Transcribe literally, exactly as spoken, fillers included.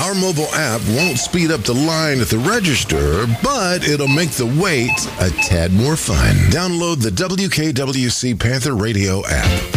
Our mobile app won't speed up the line at the register, but it'll make the wait a tad more fun. Download the W K W C Panther Radio app.